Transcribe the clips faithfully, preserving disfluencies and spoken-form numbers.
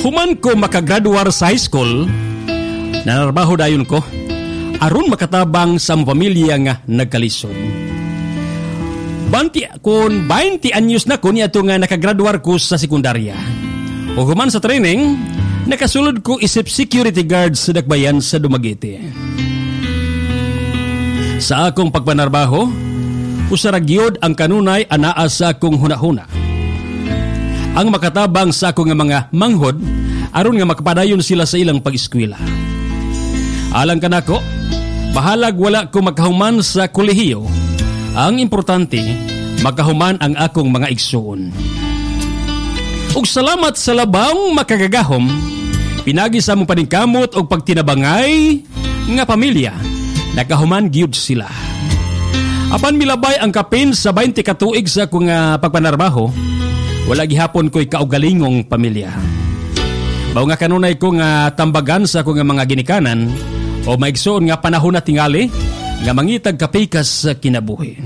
Human ko makagraduar sa high school, nanarbaho dayon ko, aron makatabang sa pamilya nga nagkalisod. Banti kun twenty anyos na ko niya nga nakagraduar ko sa sekundarya. O human sa training, nakasulod ko isip security guard sa Dakbayan sa Dumaguete. Sa akong pagpanarbaho, usaragyod ang kanunay anaa sa akong hunahuna. Ang makatabang sa akong nga mga manghod, aron nga makapadayon sila sa ilang pag-eskwela. Alang kanako, bahalag wala ko makahuman sa kolehiyo. Ang importante, makahuman ang akong mga igsoon. Ug salamat sa labang makagagahom, pinagi sa mong paningkamot o pagtinabangay nga pamilya, nakahuman gyud sila. Apan milabay ang kapin sa twenty katuig sa akong uh, pagpanarbaho, wala gihapon ko'y kaugalingong pamilya. Baw nga kanunay ko nga tambagan sa akong mga ginikanan o maigsoon nga panahon na tingali nga mangitag kapikas sa kinabuhi.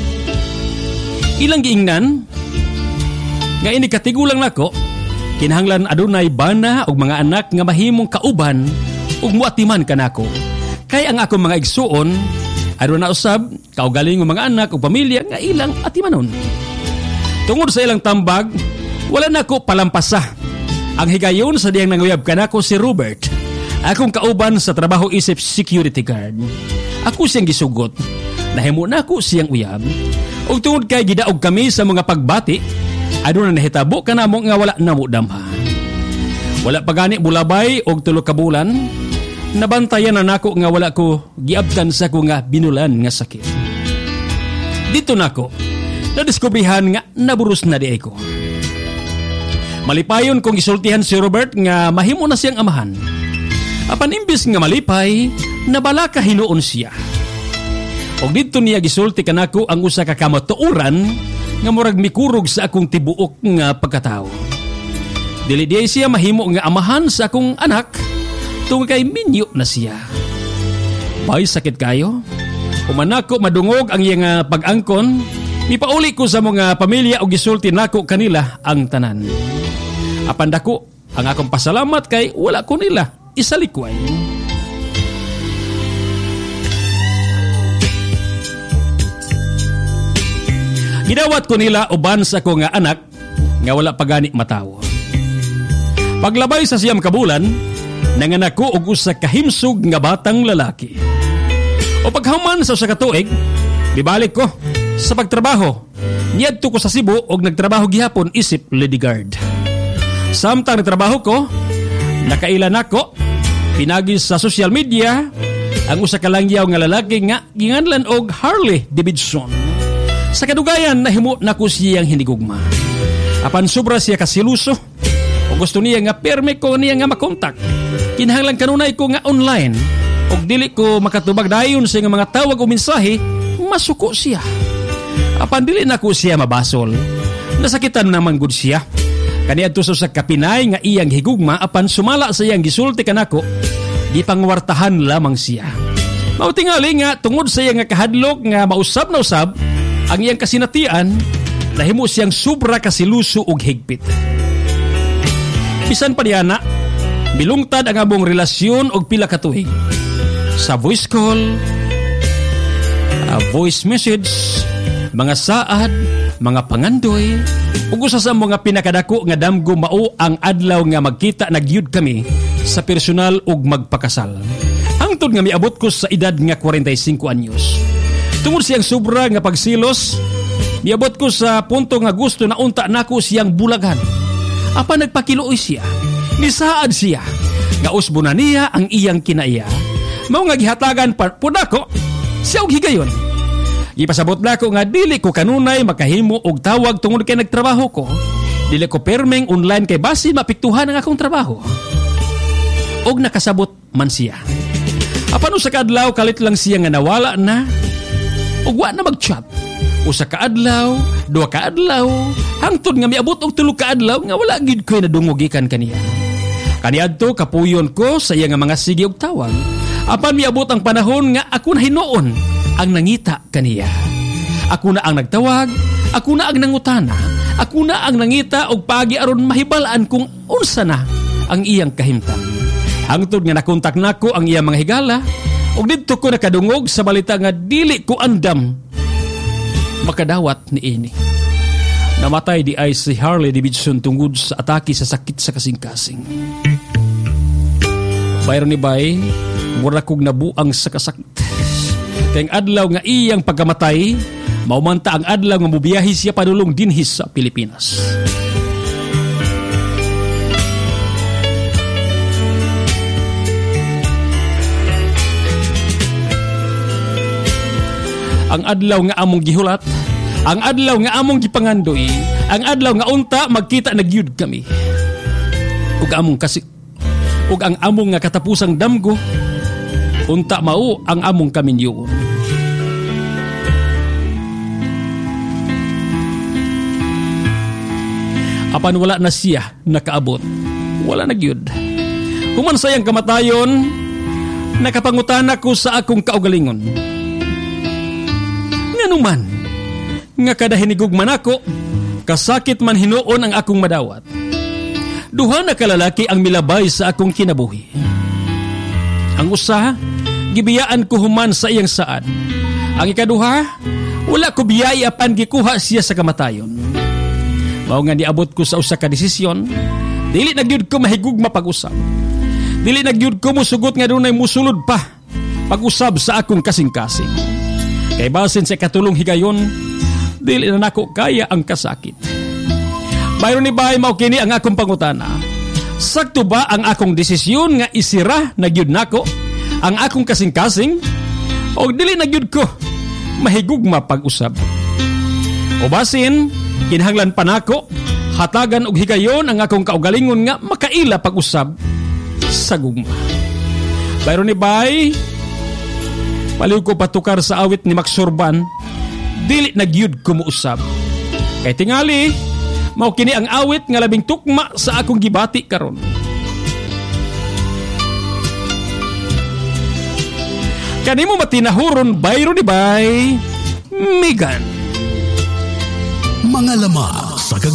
Ilang giingnan nga ini katigulang nako, kinahanglan adunay bana og mga anak nga mahimong kauban ug muatiman kanako. Kay ang akong mga igsuon aduna na usab kaugalingong mga anak ug pamilya nga ilang atimanon. Tungod sa ilang tambag, wala nako palampasa. Ang higayon sa diyang nanguyab kanako si Robert, akong kauban sa trabaho isip security guard. Ako siyang gisugot. Nahimo na ako siyang uyab. Ug tungod kay gidaog kami sa mga pagbati, aduna nahitabo kanamo nga wala namo damha. Wala pa gani bulabay og tulo ka bulan, nabantayan na nako nga wala ko giabtan sa ko nga binulan nga sakit. Dito nako, nadiskubrihan nga naburos na di ko. Malipayon kong isultihan si Robert nga mahimo na siyang amahan. Apan imbis nga malipay, nabala ka hinuon siya. Og dito niya gisulti kanako ang usa ka kamatuoran nga murag mikurog sa akong tibuok nga pagkatao. Dili di siya mahimo nga amahan sa akong anak tungod kay minyo na siya. Bay sakit kayo. Umanako madungog ang iyang pag-angkon, ipauli ko sa mga pamilya o gisulti nako kanila ang tanan. Apan dako ang akong pasalamat kay wala ko nila isalikway. Gidawat ko nila uban sa ko nga anak nga wala pagani matawo. Paglabay sa siyam ka bulan, nanganak ko og usa ka himsog nga batang lalaki. O paghuman sa usa ka tuig, bibalik ko sa pagtrabaho. Niadto ko sa Cebu og nagtrabaho gihapon isip lady guard. Samtang nagtrabaho ko, nakailan ako, pinagi sa social media, ang usa ka langyaw nga lalaki nga ginganlan og Harley Davidson. Sa kadugayan, nahimo na ko siyang hinigugma. Apan sobra siya kasiluso, o gusto niya nga perme ko niya nga makontak. Kinahanglan kanunay ko nga online, og dili ko makatubag dayon sa mga tawag o mensahe, masuko siya. Apan dili na ko siya mabasol. Nasakitan naman gud siya. Kaniadto sa kapinay nga iyang higugma, apan sumala sa iyang gisulti kanako, di pangwartahan lamang siya. Mautingali nga tungod sa iyang kahadlok nga mausab na usab, ang iyang kasinatian, nahimo siyang sobra kasiluso og higpit. Bisan pa diana, bilungtad ang among relasyon og pila ka tuig. Sa voice call, uh, voice message, mga saad, mga pangandoy, ug usa sa mga pinakadako nga damgo mao ang adlaw nga magkita nagyud kami sa personal ug magpakasal. Hangtod nga miabot ko sa edad nga forty-five anyos. Tungod siyang sobra nga pagsilos, miabot ko sa punto nga gusto na unta nako siyang bulagan. Apan nagpakiluoy siya, nisaad siya, nga usbo na niya ang iyang kinaiya. Mao nga gihatagan pa pud ako siya og higayon. Ipasabot na ko nga dili ko kanunay makahimo og tawag tungod kay nagtrabaho ko. Dili ko permeng online kay basi mapiktuhan ang akong trabaho. Og nakasabot man siya. Apan usa ka adlaw kalit lang siya nga nawala na ug wa na mag-chat. Usa ka adlaw, duha ka adlaw, hangtod nga miabot og tulo ka adlaw nga wala gid koy nadungog gikan kaniya. Kaniadto kapuyon ko sa iya nga mga sige og tawag. Apan miabot ang panahon nga ako na hinuon ang nangita kaniya. Ako na ang nagtawag, ako na ang nangutana, ako na ang nangita og pagi aron mahibalaan kung unsa na ang iyang kahimtang. Hangtod nga nakontak nako ang iyang mga higala, ug didto ko nakadungog sa balita nga dili ko andam makadawat ni ini. Namatay di ay si Harley Davidson tungod sa atake sa sakit sa kasing-kasing. Bayron ni Bay, mura kog nabuang sa kasakit. Kayang adlaw nga iyang pagkamatay, maumanta ang adlaw nga mubiyahe siya padulong dinhis sa Pilipinas. Ang adlaw nga among gihulat, ang adlaw nga among gipangandoy, ang adlaw nga unta magkita nagyud kami. Ug among kasi ug ang among nga katapusang damgo, unta mao ang among kaminyoon. Apan wala na siya nakaabot, wala na gyud. Human sayang kamatayon, nakapangutana ko sa akong kaugalingon. Nganuman, nga kada hinigugman ako, kasakit man hinuon ang akong madawat. Duha na kalalaki ang milabay sa akong kinabuhi. Ang usa, gibiyaan ko human sa iyang saad. Ang ikaduha, wala ko biyay apan gikuha siya sa kamatayon. Mao nga niabot ko sa usa ka desisyon, dili na gyud ko mahigugma pag-usab. Dili na gyud ko musugot nga dunay musulod pa pag-usab sa akong kasing-kasing. Kay basin sa katulong higayon, dili na nako kaya ang kasakit. Mayroon ni Bay mao kini ang akong pangutana. Sakto ba ang akong desisyon nga isira na gyud nako ang akong kasing-kasing o dili na gyud ko mahigugma pag-usab? O basin, kinahanglan pa nako hatagan og higayon ang akong kaugalingon nga makaila pag-usab sa gugma. Mayroon ni Bay, paliw ko patukar sa awit ni Max Sorban, dili nagyud ko muusab. Kay tingali, mao kini ang awit nga labing tukma sa akong gibati karon. Kanimo matinahuron bayro ni Bay, Migan. Mga lamang sa